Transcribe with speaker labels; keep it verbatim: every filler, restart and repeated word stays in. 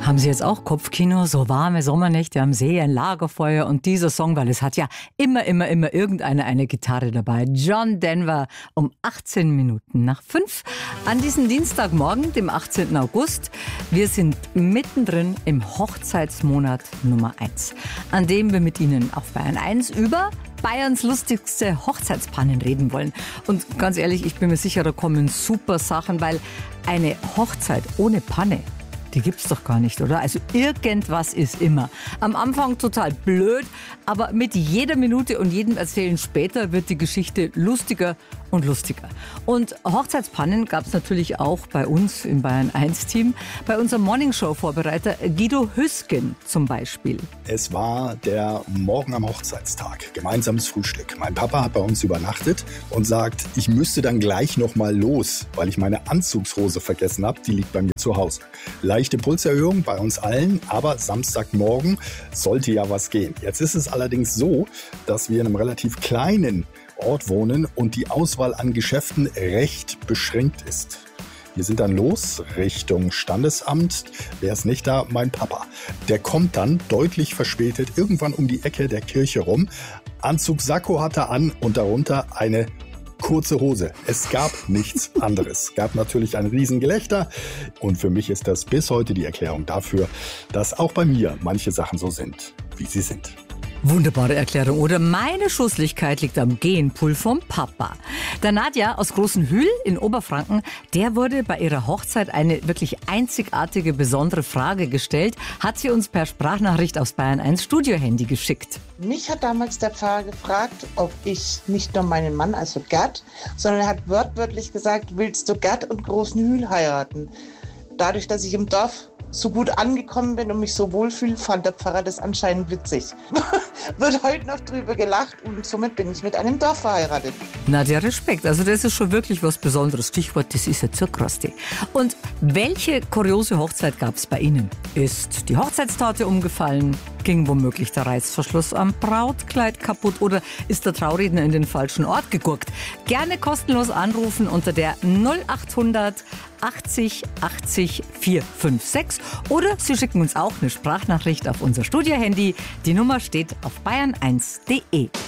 Speaker 1: Haben Sie jetzt auch Kopfkino? So warme Sommernächte am See, ein Lagerfeuer und dieser Song, weil es hat ja immer, immer, immer irgendeiner eine Gitarre dabei. John Denver um achtzehn Minuten nach fünf an diesem Dienstagmorgen, dem achtzehnten August. Wir sind mittendrin im Hochzeitsmonat Nummer eins, an dem wir mit Ihnen auf Bayern eins über Bayerns lustigste Hochzeitspannen reden wollen. Und ganz ehrlich, ich bin mir sicher, da kommen super Sachen, weil eine Hochzeit ohne Panne, die gibt's doch gar nicht, oder? Also irgendwas ist immer. Am Anfang total blöd, aber mit jeder Minute und jedem Erzählen später wird die Geschichte lustiger und lustiger. Und Hochzeitspannen gab's natürlich auch bei uns im Bayern eins Team. Bei unserem Morningshow-Vorbereiter Guido Hüsgen zum Beispiel.
Speaker 2: Es war der Morgen am Hochzeitstag, gemeinsames Frühstück. Mein Papa hat bei uns übernachtet und sagt, ich müsste dann gleich noch mal los, weil ich meine Anzugshose vergessen habe. Die liegt bei mir zu Hause. Leichte Pulserhöhung bei uns allen, aber Samstagmorgen sollte ja was gehen. Jetzt ist es allerdings so, dass wir in einem relativ kleinen Ort wohnen und die Auswahl an Geschäften recht beschränkt ist. Wir sind dann los Richtung Standesamt. Wer ist nicht da? Mein Papa. Der kommt dann deutlich verspätet irgendwann um die Ecke der Kirche rum. Anzug Sakko hat er an und darunter eine kurze Hose. Es gab nichts anderes. Es gab natürlich ein Riesengelächter und für mich ist das bis heute die Erklärung dafür, dass auch bei mir manche Sachen so sind, wie sie sind.
Speaker 1: Wunderbare Erklärung, oder? Meine Schusslichkeit liegt am Genpool vom Papa. Der Nadja aus Großenhühl in Oberfranken, der wurde bei ihrer Hochzeit eine wirklich einzigartige, besondere Frage gestellt, hat sie uns per Sprachnachricht aufs Bayern eins Studiohandy geschickt.
Speaker 3: Mich hat damals der Pfarrer gefragt, ob ich nicht nur meinen Mann, also Gerd, sondern er hat wörtwörtlich gesagt, willst du Gerd und Großenhühl heiraten? Dadurch, dass ich im Dorf so gut angekommen bin und mich so wohlfühle, fand der Pfarrer das anscheinend witzig. Wird heute noch drüber gelacht und somit bin ich mit einem Dorf verheiratet.
Speaker 1: Na, der Respekt. Also das ist schon wirklich was Besonderes. Stichwort, das ist ja Zuckerrosti. Und welche kuriose Hochzeit gab es bei Ihnen? Ist die Hochzeitstorte umgefallen? Ging womöglich der Reißverschluss am Brautkleid kaputt oder ist der Trauredner in den falschen Ort geguckt? Gerne kostenlos anrufen unter der null achthundert achtzig achtzig vierhundertfünfundsechzig oder Sie schicken uns auch eine Sprachnachricht auf unser Studiohandy. Die Nummer steht auf bayern eins punkt de.